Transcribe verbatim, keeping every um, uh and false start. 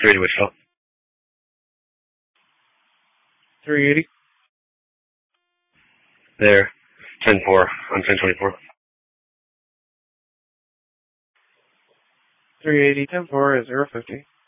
three eighty Wichita. three eighty. There. ten four on ten twenty-four. three eighty, ten four is zero fifty.